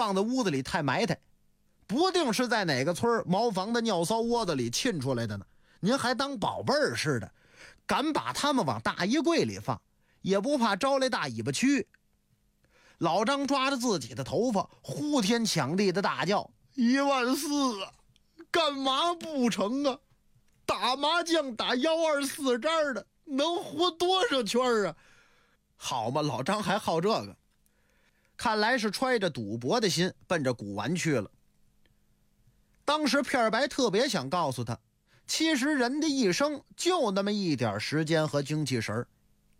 放在屋子里太埋汰，不定是在哪个村茅房的尿骚窝子里沁出来的呢。您还当宝贝儿似的，敢把他们往大衣柜里放，也不怕招来大尾巴蛆。老张抓着自己的头发，呼天抢地的大叫：“14000啊，干嘛不成啊？打麻将打124张的，能活多少圈啊？”好嘛，老张还好这个，看来是揣着赌博的心奔着古玩去了。当时片白特别想告诉他，其实人的一生就那么一点时间和精气神儿，